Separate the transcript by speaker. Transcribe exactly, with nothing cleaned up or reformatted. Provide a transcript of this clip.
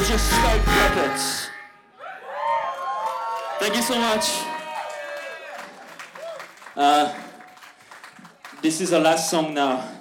Speaker 1: was just Scope Puppets. Thank you so much. Uh, this is our last song now.